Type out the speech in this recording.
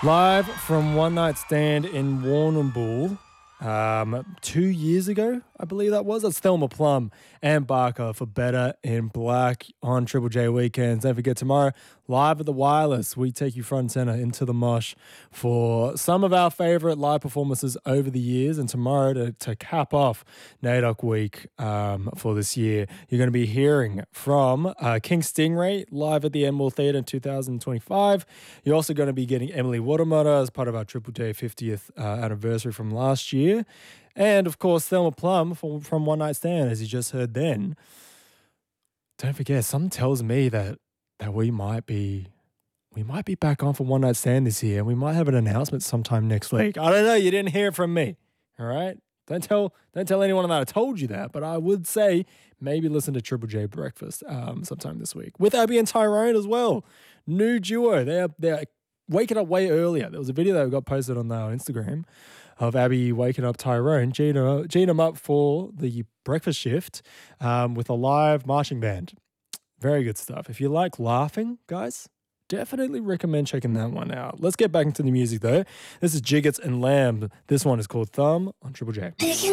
Live from One Night Stand in Warrnambool 2 years ago, I believe that was. That's Thelma Plum and Barker for Better in Black on Triple J Weekends. Don't forget, tomorrow, live at the Wireless, we take you front and center into the mosh for some of our favorite live performances over the years. And tomorrow, to cap off NAIDOC Week for this year, you're going to be hearing from King Stingray live at the Enmore Theatre in 2025. You're also going to be getting Emily Watermutter as part of our Triple J 50th anniversary from last year. And, of course, Thelma Plum from One Night Stand, as you just heard then. Don't forget, something tells me that we might be back on for One Night Stand this year, and we might have an announcement sometime next week. I don't know. You didn't hear it from me. All right? Don't tell anyone that I told you that, but I would say maybe listen to Triple J Breakfast sometime this week. With Abby and Tyrone as well. New duo. They're waking up way earlier. There was a video that got posted on our Instagram of Abby waking up Tyrone, Gina them up for the breakfast shift with a live marching band. Very good stuff. If you like laughing, guys, definitely recommend checking that one out. Let's get back into the music, though. This is Jiggets and Lamb. This one is called Thumb on Triple J.